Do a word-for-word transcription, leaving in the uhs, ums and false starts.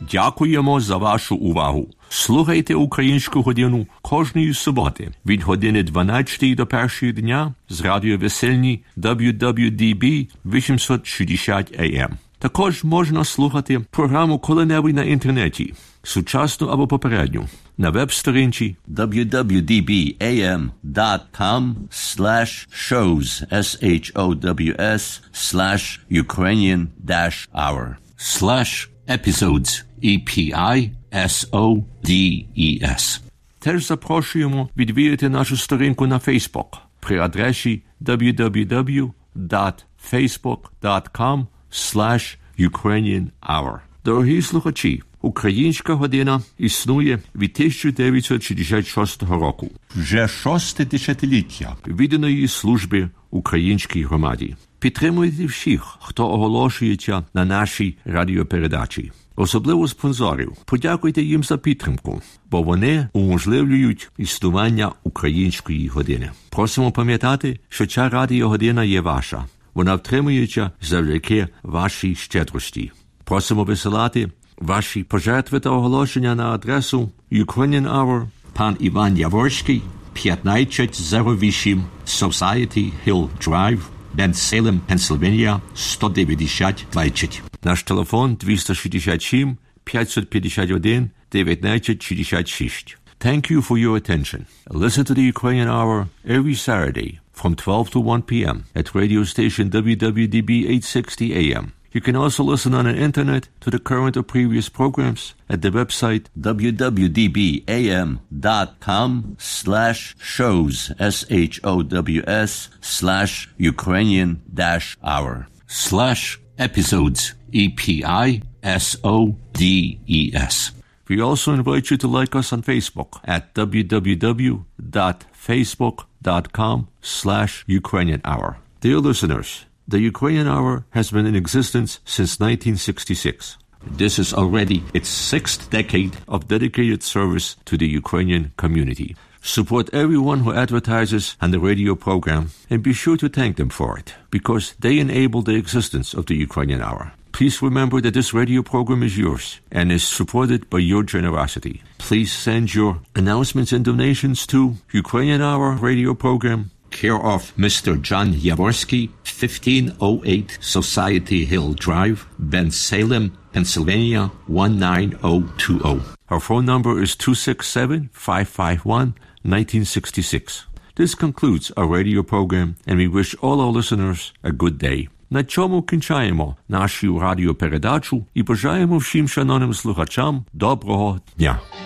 Дякуємо за вашу увагу. Слухайте Українську годину кожної суботи від години дванадцятої до першої дня з радіо Весельні дабл ю дабл ю ді бі вісімсот шістдесят ей ем. Також можна слухати програму коли-небудь на інтернеті, сучасну або попередню, на веб-сторінці дабл ю дабл ю дабл ю ді ей ем крапка ком слеш шоус слеш Ukrainian hour slash episodes E P I S O D E S. Теж запрошуємо відвідати нашу сторінку на Facebook при адресі дабл ю дабл ю дабл ю крапка фейсбук крапка ком слеш Ukrainian hour. Дорогі слухачі, Українська година існує від тисяча дев'ятсот шістдесят шостого року. Вже шосте десятиліття відданої служби українській громаді. Підтримуйте всіх, хто оголошується на нашій радіопередачі. Особливо спонсорів. Подякуйте їм за підтримку, бо вони уможливлюють існування Української години. Просимо пам'ятати, що ця радіогодина є ваша. Вона втримується завдяки вашій щедрості. Просимо висилати ваші пожертви та оголошення на адресу Ukrainian Hour, пан Іван Яворський, п'ятнадцять нуль вісім Society Hill Drive, Бенсалем, Пенсильванія, сто дев'яносто двадцять. Наш телефон два шістдесят сім п'ятсот п'ятдесят один дев'ятнадцять шістдесят шість. Thank you for your attention. Listen to the Ukrainian Hour every Saturday from twelve to one p.m. at radio station W W D B eight sixty A M. You can also listen on the internet to the current or previous programs at the website dабл ю дабл ю дабл ю ей ем крапка ком слеш шоус слеш Ukrainian hour slash episodes E P I S O D E S. We also invite you to like us on Facebook at w w w dot facebook dot com slash Ukrainian hour. Dear listeners, the Ukrainian Hour has been in existence since nineteen sixty-six. This is already its sixth decade of dedicated service to the Ukrainian community. Support everyone who advertises on the radio program and be sure to thank them for it, because they enable the existence of the Ukrainian Hour. Please remember that this radio program is yours and is supported by your generosity. Please send your announcements and donations to Ukrainian Hour radio program, care of Mister John Yaworsky, fifteen oh eight Society Hill Drive, Bensalem, Pennsylvania, one nine oh two oh. Our phone number is two six seven, five five one, one nine six six. This concludes our radio program, and we wish all our listeners a good day. На цьому кінчаємо нашу радіопередачу і бажаємо всім шановним слухачам доброго дня.